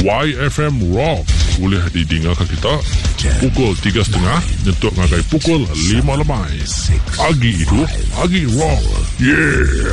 YFM Rock boleh didengarkan kita pukul 3.30 nyentuh ngagai pukul 5 lemai. Pagi itu, pagi rock. Yeah.